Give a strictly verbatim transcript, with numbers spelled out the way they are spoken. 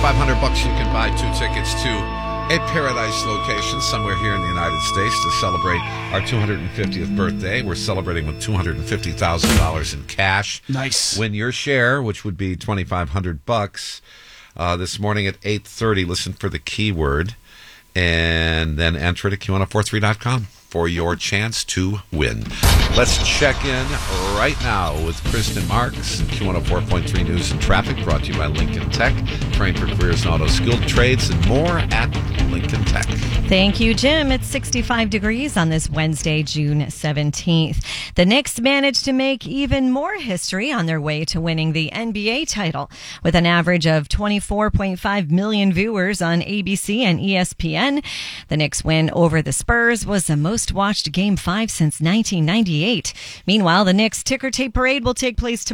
twenty-five hundred bucks you can buy two tickets to a paradise location somewhere here in the United States to celebrate our two hundred fiftieth birthday. We're celebrating with two hundred fifty thousand dollars in cash. Nice. Win your share, which would be twenty-five hundred bucks. Uh, this morning at eight thirty, listen for the keyword and then enter it at Q one oh four three dot com for your chance to win. Let's check in right now with Kristen Marks and Q one oh four point three News and Traffic, brought to you by Lincoln Tech. Train for careers and auto skilled trades and more at Lincoln Tech. Thank you, Jim. It's sixty-five degrees on this Wednesday, June seventeenth. The Knicks managed to make even more history on their way to winning the N B A title. With an average of twenty-four point five million viewers on A B C and E S P N, the Knicks win over the Spurs was the most watched Game five since nineteen ninety-eight. Meanwhile, the Knicks ticker tape parade will take place tomorrow.